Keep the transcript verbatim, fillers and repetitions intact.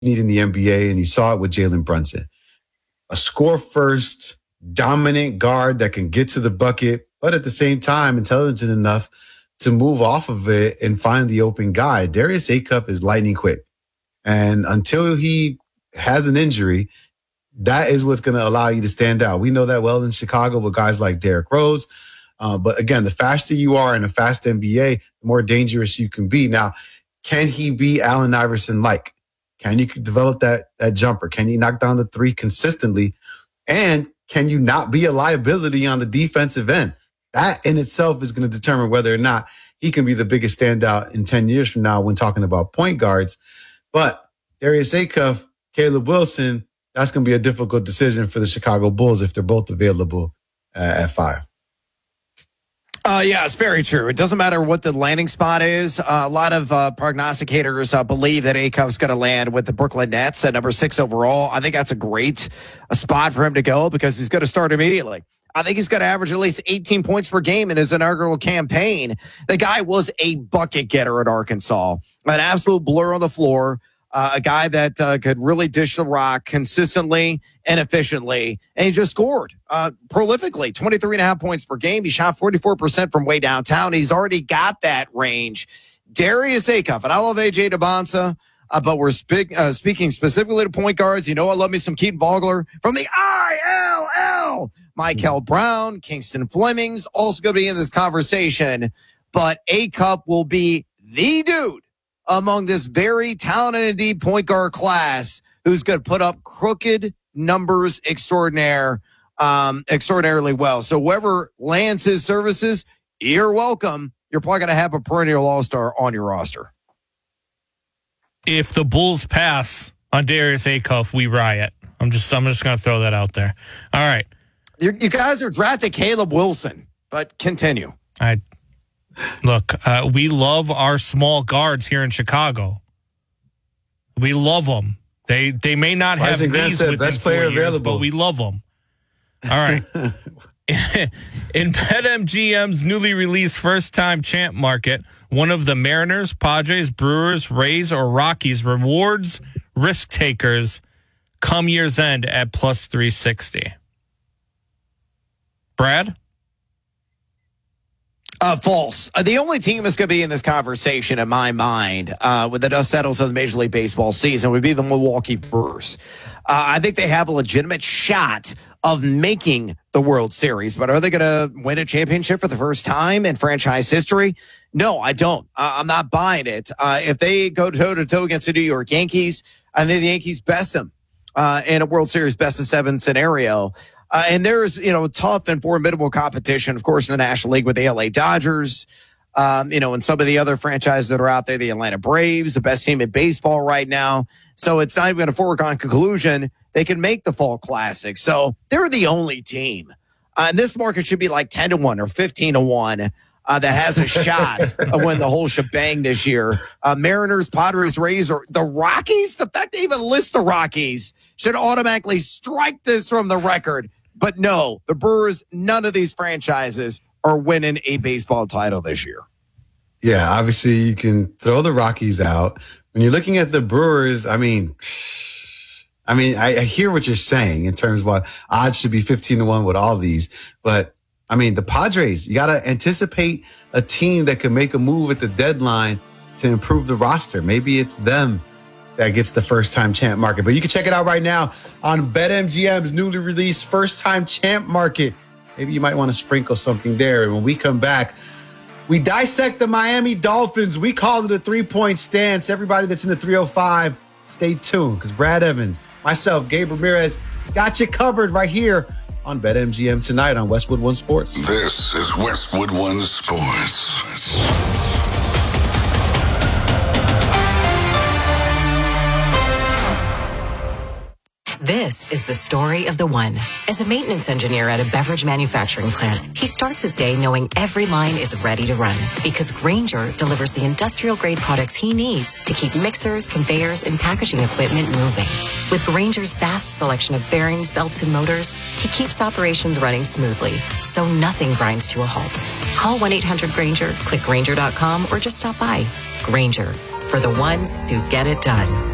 need in the N B A, and you saw it with Jalen Brunson. A score-first, dominant guard that can get to the bucket, but at the same time, intelligent enough to move off of it and find the open guy. Darius Acuff is lightning quick. And until he has an injury, that is what's going to allow you to stand out. We know that well in Chicago with guys like Derrick Rose. Uh, but again, the faster you are in a fast N B A, the more dangerous you can be. Now, can he be Allen Iverson-like? Can you develop that, that jumper? Can you knock down the three consistently? And can you not be a liability on the defensive end? That in itself is going to determine whether or not he can be the biggest standout in ten years from now when talking about point guards. But Darius Acuff, Caleb Wilson, that's going to be a difficult decision for the Chicago Bulls if they're both available uh, at five. Uh, yeah, it's very true. It doesn't matter what the landing spot is. Uh, a lot of uh, prognosticators uh, believe that Acuff's going to land with the Brooklyn Nets at number six overall. I think that's a great a spot for him to go because he's going to start immediately. I think he's going to average at least eighteen points per game in his inaugural campaign. The guy was a bucket getter at Arkansas, an absolute blur on the floor. Uh, a guy that uh, could really dish the rock consistently and efficiently. And he just scored uh, prolifically, twenty-three and a half points per game. He shot forty-four percent from way downtown. He's already got that range. Darius Acuff, and I love A J DeBonsa, uh, but we're spe- uh, speaking specifically to point guards. You know I love me some Keaton Vogler from the I L L. Michael Brown, Kingston Fleming's also going to be in this conversation. But Acuff will be the dude among this very talented and deep point guard class who's going to put up crooked numbers extraordinaire, um, extraordinarily well. So whoever lands his services, you're welcome. You're probably going to have a perennial all-star on your roster. If the Bulls pass on Darius Acuff, we riot. I'm just, I'm just going to throw that out there. All right. You're, you guys are drafting Caleb Wilson, but continue. I Look, uh, we love our small guards here in Chicago. We love them. They they may not have these within best four player years, available. But we love them. All right. In BetMGM's newly released first-time champ market, one of the Mariners, Padres, Brewers, Rays, or Rockies rewards risk takers come year's end at plus three sixty. Brad? Uh, false. Uh, the only team that's going to be in this conversation, in my mind, uh, when the dust settles on the Major League Baseball season, would be the Milwaukee Brewers. Uh, I think they have a legitimate shot of making the World Series, but are they going to win a championship for the first time in franchise history? No, I don't. Uh, I'm not buying it. Uh, if they go toe-to-toe against the New York Yankees, I think the Yankees best them uh, in a World Series best of seven scenario. Uh, and there's, you know, tough and formidable competition, of course, in the National League with the L A Dodgers, um, you know, and some of the other franchises that are out there, the Atlanta Braves, the best team in baseball right now. So it's not even a foregone conclusion they can make the Fall Classic. So they're the only team. Uh, and this market should be like ten to one or fifteen to one uh, that has a shot of winning the whole shebang this year. Uh, Mariners, Padres, Rays, or the Rockies. The fact they even list the Rockies should automatically strike this from the record. But no, the Brewers, none of these franchises are winning a baseball title this year. Yeah, obviously you can throw the Rockies out. When you're looking at the Brewers, I mean, I mean, I, I hear what you're saying in terms of what odds should be fifteen to one with all these. But I mean, the Padres, you got to anticipate a team that can make a move at the deadline to improve the roster. Maybe it's them that gets the first-time champ market. But you can check it out right now on BetMGM's newly released first-time champ market. Maybe you might want to sprinkle something there. And when we come back, we dissect the Miami Dolphins. We call it a three-point stance. Everybody that's in the three oh five, stay tuned because Brad Evans, myself, Gabe Ramirez, got you covered right here on BetMGM tonight on Westwood One Sports. This is Westwood One Sports. This is the story of the one. As a maintenance engineer at a beverage manufacturing plant, he starts his day knowing every line is ready to run because Grainger delivers the industrial-grade products he needs to keep mixers, conveyors, and packaging equipment moving. With Grainger's vast selection of bearings, belts, and motors, he keeps operations running smoothly, so nothing grinds to a halt. Call one eight hundred Grainger, click Grainger dot com, or just stop by. Grainger, for the ones who get it done.